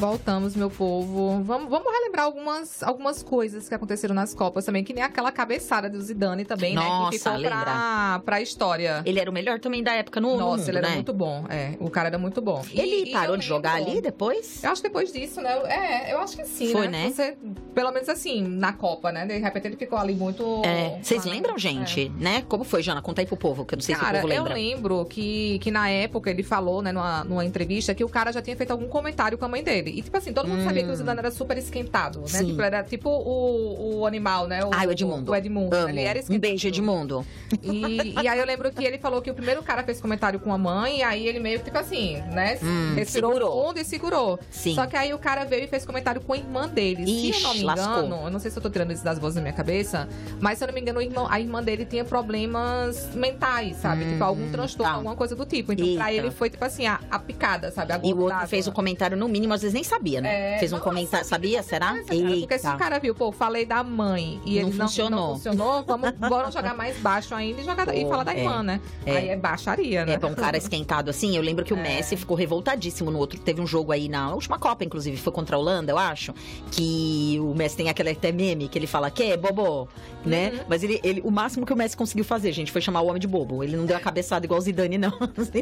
Voltamos, meu povo. Vamos relembrar algumas coisas que aconteceram nas Copas também, que nem aquela cabeçada do Zidane também, Nossa, né? Que ficou pra história. Ele era o melhor também da época no mundo, Nossa, ele era né? muito bom. O cara era muito bom. Ele parou de jogar ali depois? Eu acho que depois disso, né? Eu acho que sim, Foi, né? Você, pelo menos assim, na Copa, né? De repente ele ficou ali muito... Vocês lembram, gente? Né? Como foi, Jana? Conta aí pro povo, que eu não sei se o povo lembra. Eu lembro que na época ele falou, né, numa entrevista, que o cara já tinha feito algum comentário com a mãe dele. E, tipo assim, todo mundo sabia que o Zidane era super esquentado, né? Sim. Tipo, era tipo o animal, né? O Edmundo. O Edmundo. Amo. Ele era esquentado. Um beijo, Edmundo. E aí eu lembro que ele falou que o primeiro cara fez comentário com a mãe, e aí ele meio que, tipo assim, né? Respirou fundo e segurou. Sim. Só que aí o cara veio e fez comentário com a irmã dele. Ixi, se eu não me engano, eu não sei se eu tô tirando isso das vozes da minha cabeça, mas se eu não me engano, a irmã dele tinha problemas mentais, sabe? Tipo, algum transtorno, alguma coisa do tipo. Então, pra ele foi, tipo assim, a picada, sabe? E o outro fez um comentário, no mínimo, às vezes nem sabia, né? Fez um comentário, sabia? Será? Porque se o cara viu, falei da mãe e ele não funcionou, bora jogar mais baixo ainda e falar da irmã, né? Aí é baixaria, né? Pra um cara esquentado assim. Eu lembro que o Messi ficou revoltadíssimo no outro. Teve um jogo aí na última Copa, inclusive, foi contra a Holanda, eu acho. Que o Messi tem aquele até meme que ele fala, que bobo, né? Mas o máximo que o Messi conseguiu fazer, gente, foi chamar o homem de bobo. Ele não deu a cabeçada igual o Zidane, não.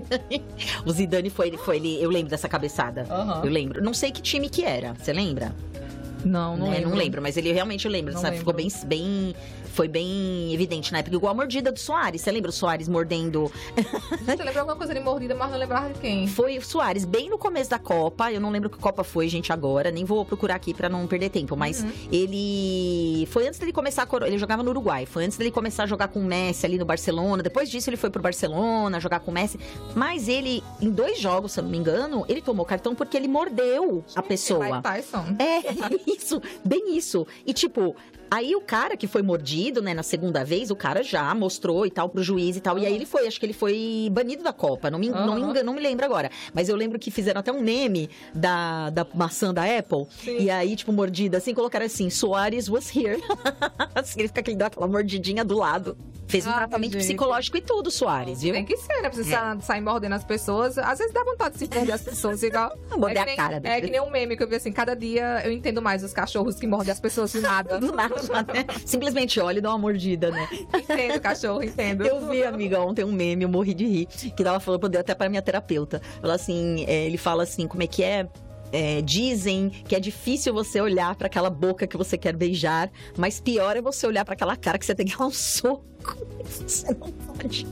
O Zidane foi ele, eu lembro dessa cabeçada. Eu lembro. Não sei que time que era, você lembra? Não lembro. Não lembro, mas ele realmente lembra, sabe? Ficou foi bem evidente na época. Igual a mordida do Suárez. Você lembra o Suárez mordendo? Eu lembro alguma coisa de mordida, mas não lembrava de quem. Foi o Suárez, bem no começo da Copa. Eu não lembro que Copa foi, gente, agora. Nem vou procurar aqui pra não perder tempo. Mas ele... Foi antes dele começar ele jogava no Uruguai. Foi antes dele começar a jogar com o Messi ali no Barcelona. Depois disso, ele foi pro Barcelona jogar com o Messi. Mas ele, em 2 jogos, se eu não me engano, ele tomou cartão porque ele mordeu a pessoa. Mike Tyson. Isso, bem isso. E tipo... Aí o cara que foi mordido, né, na segunda vez, o cara já mostrou e tal pro juiz e tal. E aí acho que ele foi banido da Copa. Não me lembro agora. Mas eu lembro que fizeram até um meme da maçã da Apple. Sim. E aí, tipo, mordida assim, colocaram assim, Suárez was here. Significa que ele deu aquela mordidinha do lado. Fez um tratamento psicológico e tudo, Suárez, viu? Tem que ser, né? Pra você sair mordendo as pessoas. Às vezes dá vontade de se morder as pessoas, igual. Morder a cara. É que nem um meme que eu vi assim, cada dia eu entendo mais os cachorros que mordem as pessoas do nada. Do nada. Simplesmente olha e dá uma mordida, né? Entendo, cachorro, entendo. Eu vi, amiga, ontem um meme, eu morri de rir, que tava falando, eu dei até pra minha terapeuta. Ela assim, ele fala assim, como é que é? Dizem que é difícil você olhar pra aquela boca que você quer beijar, mas pior é você olhar pra aquela cara que você tem que dar um soco. Você não pode.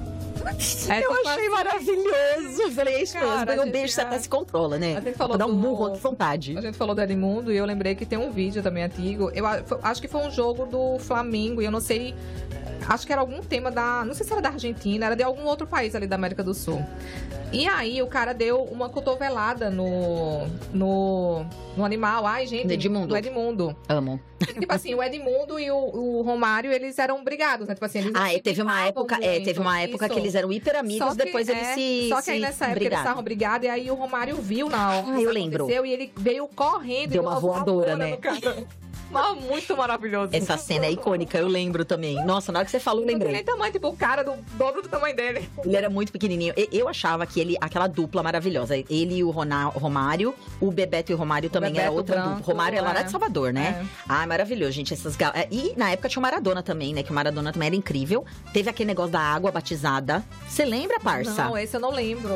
Eu achei maravilhoso. Eu falei, isso mesmo. Um beijo, você até se controla, né? Pra dar um burro à vontade. A gente falou do Edmundo e eu lembrei que tem um vídeo também antigo. Eu acho que foi um jogo do Flamengo e eu não sei... Acho que era algum tema não sei se era da Argentina, era de algum outro país ali da América do Sul. E aí o cara deu uma cotovelada no animal. Ai, gente. No Edmundo. Amo. Tipo assim, o Edmundo e o Romário, eles eram brigados, né? Tipo assim, eles teve uma época que eles eram hiper amigos, depois eles se Só que aí nessa época eles estavam brigados, e aí o Romário viu na hora que eu lembro. E ele veio correndo. Deu uma voadora, né? Muito maravilhoso. Essa cena é icônica, eu lembro também. Nossa, na hora que você falou, eu lembrei. Ele tamanho, tipo, o cara do dobro do tamanho dele. Ele era muito pequenininho. Eu achava que aquela dupla maravilhosa. Ele e o Romário, o Bebeto e o Romário também era outra dupla. Romário era lá de Salvador, né? Maravilhoso, gente. E na época tinha o Maradona também, né? Que o Maradona também era incrível. Teve aquele negócio da água batizada. Você lembra, parça? Não, esse eu não lembro.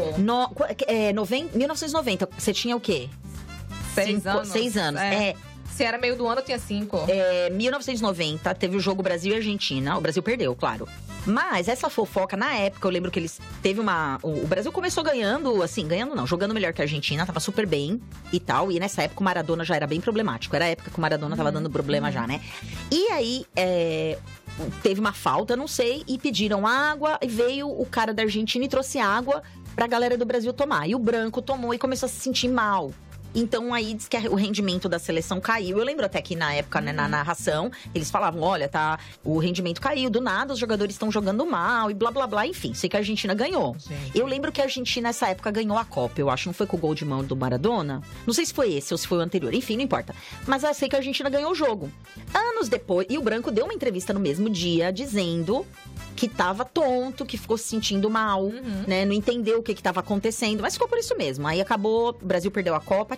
1990, você tinha o quê? 6 anos. 6 anos, Se era meio do ano, eu tinha 5. 1990, teve o jogo Brasil e Argentina. O Brasil perdeu, claro. Mas essa fofoca, na época, eu lembro que eles... O Brasil começou ganhando, assim, jogando melhor que a Argentina, tava super bem e tal. E nessa época o Maradona já era bem problemático. Era a época que o Maradona tava dando problema já, né? E aí, teve uma falta, não sei, e pediram água. E veio o cara da Argentina e trouxe água pra galera do Brasil tomar. E o branco tomou e começou a se sentir mal. Então, aí, diz que o rendimento da seleção caiu. Eu lembro até que, na época, né, na narração, eles falavam, olha, o rendimento caiu, do nada os jogadores estão jogando mal e blá, blá, blá. Enfim, sei que a Argentina ganhou. Gente. Eu lembro que a Argentina, nessa época, ganhou a Copa. Eu acho, não foi com o gol de mão do Maradona? Não sei se foi esse ou se foi o anterior. Enfim, não importa. Mas eu sei que a Argentina ganhou o jogo. Anos depois, e o Branco deu uma entrevista no mesmo dia, dizendo que tava tonto, que ficou se sentindo mal, né? Não entendeu o que tava acontecendo, mas ficou por isso mesmo. Aí acabou, o Brasil perdeu a Copa,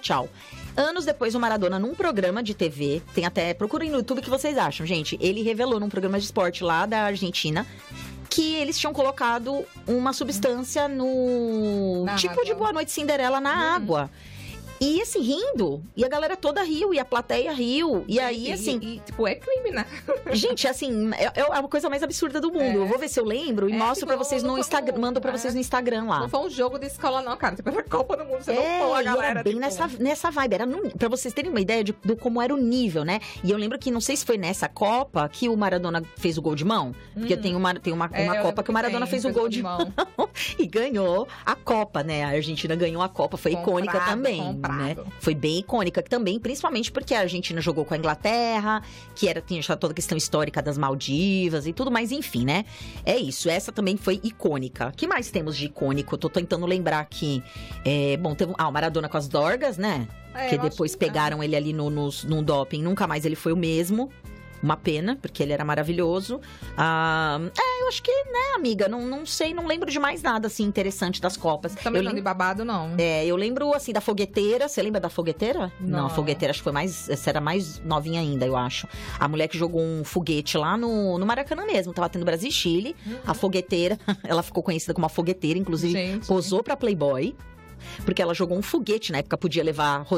tchau. Anos depois, o Maradona, num programa de TV, tem até, procurem no YouTube o que vocês acham, gente. Ele revelou num programa de esporte lá da Argentina que eles tinham colocado uma substância no tipo água. de Boa Noite Cinderela na água. E assim, rindo. E a galera toda riu, e a plateia riu. E aí, assim... tipo, é crime, né? Gente, assim, é a coisa mais absurda do mundo. Eu vou ver se eu lembro e mostro pra vocês no Instagram. Mando pra vocês no Instagram lá. Não foi um jogo de escola, não, cara. Tipo, era a Copa do Mundo. Você não pôr a galera. Era bem nessa vibe. Era pra vocês terem uma ideia do como era o nível, né? E eu lembro que, não sei se foi nessa Copa que o Maradona fez o gol de mão. Porque tem uma Copa que o Maradona fez o gol de mão. E ganhou a Copa, né? A Argentina ganhou a Copa. Foi icônica também. Né? Foi bem icônica também, principalmente porque a Argentina jogou com a Inglaterra, que tinha já toda a questão histórica das Maldivas e tudo mais, enfim, né? É isso, essa também foi icônica. O que mais temos de icônico? Eu tô tentando lembrar aqui. Bom, teve o Maradona com as Dorgas, né? Que depois pegaram ele ali no doping, nunca mais ele foi o mesmo. Uma pena, porque ele era maravilhoso. Eu acho que, né, amiga, não sei, não lembro de mais nada, assim, interessante das Copas. Também não de babado, não. Eu lembro, assim, da fogueteira. Você lembra da fogueteira? Não, a fogueteira acho que foi essa era mais novinha ainda, eu acho. A mulher que jogou um foguete lá no Maracanã mesmo. Tava tendo Brasil e Chile. A fogueteira, ela ficou conhecida como a fogueteira, inclusive posou pra Playboy. Porque ela jogou um foguete, na época podia levar